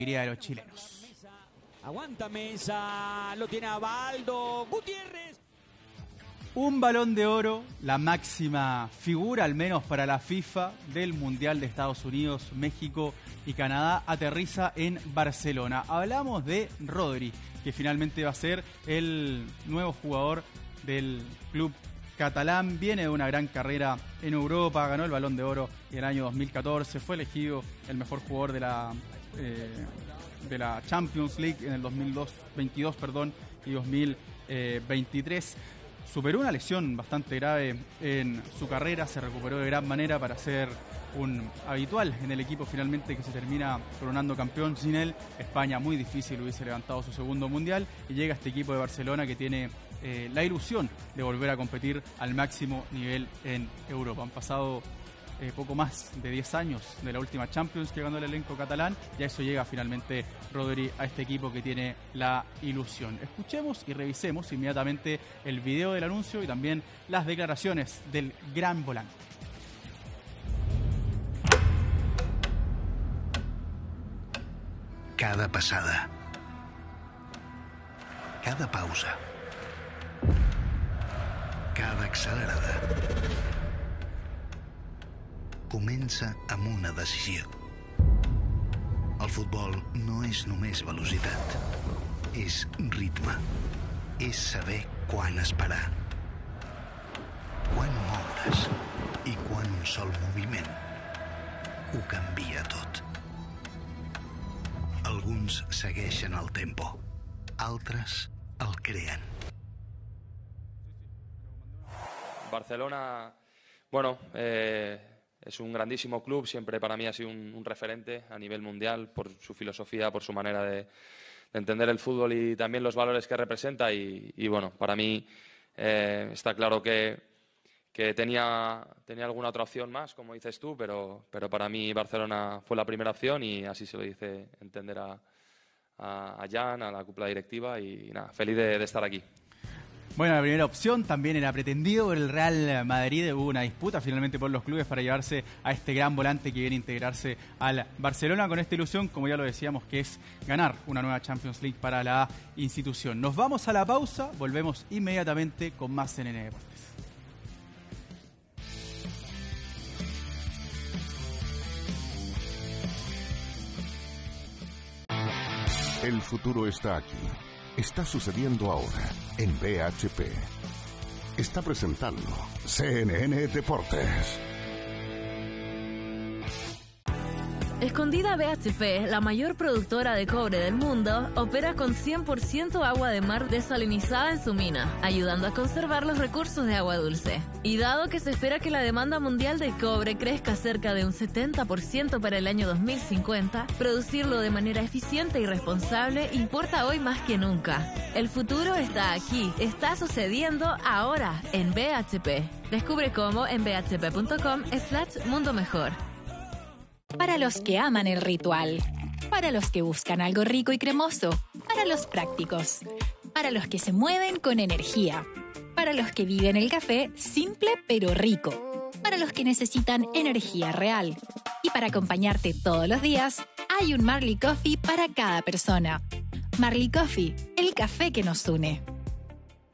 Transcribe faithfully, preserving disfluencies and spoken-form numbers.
de los chilenos. Aguanta Mesa, lo tiene Abaldo Gutiérrez. Un Balón de Oro, la máxima figura, al menos para la FIFA, del Mundial de Estados Unidos, México y Canadá, aterriza en Barcelona. Hablamos de Rodri, que finalmente va a ser el nuevo jugador del club catalán. Viene de una gran carrera en Europa, ganó el Balón de Oro en el año dos mil catorce, fue elegido el mejor jugador de la, eh, de la Champions League en el dos mil veintidós perdón, y dos mil veintitrés. Superó una lesión bastante grave en su carrera, se recuperó de gran manera para ser un habitual en el equipo finalmente que se termina coronando campeón. Sin él, España muy difícil hubiese levantado su segundo mundial, y llega este equipo de Barcelona que tiene eh, la ilusión de volver a competir al máximo nivel en Europa. Han pasado eh, poco más de diez años de la última Champions que ganó el elenco catalán, y a eso llega finalmente Rodri a este equipo que tiene la ilusión. Escuchemos y revisemos inmediatamente el video del anuncio y también las declaraciones del gran volante. Cada passada, cada pausa, cada accelerada comença amb una decisió. El futbol no és només velocitat, és ritme, és saber quan esperar, quan moure's i quan un sol moviment ho canvia tot. Alguns segueixen el tempo, altres el creen. Barcelona, bueno, eh, es un grandísimo club, siempre para mí ha sido un, un referente a nivel mundial por su filosofía, por su manera de, de entender el fútbol y también los valores que representa y, y bueno, para mí eh, está claro que, que tenía, tenía alguna otra opción más, como dices tú, pero, pero para mí Barcelona fue la primera opción y así se lo dice entender a, a, a Jan, a la cúpula directiva y nada, feliz de, de estar aquí. Bueno, la primera opción también era pretendido por el Real Madrid. Hubo una disputa finalmente por los clubes para llevarse a este gran volante que viene a integrarse al Barcelona con esta ilusión, como ya lo decíamos, que es ganar una nueva Champions League para la institución. Nos vamos a la pausa, volvemos inmediatamente con más C N N Deportes. El futuro está aquí. Está sucediendo ahora en B H P. Está presentando C N N Deportes. Escondida B H P, la mayor productora de cobre del mundo, opera con cien por ciento agua de mar desalinizada en su mina, ayudando a conservar los recursos de agua dulce. Y dado que se espera que la demanda mundial de cobre crezca cerca de un setenta por ciento para el año dos mil cincuenta, producirlo de manera eficiente y responsable importa hoy más que nunca. El futuro está aquí, está sucediendo ahora en B H P. Descubre cómo en bhp.com slash mundo mejor. Para los que aman el ritual, para los que buscan algo rico y cremoso, para los prácticos, para los que se mueven con energía, para los que viven el café simple pero rico, para los que necesitan energía real. Y para acompañarte todos los días, hay un Marley Coffee para cada persona. Marley Coffee, el café que nos une.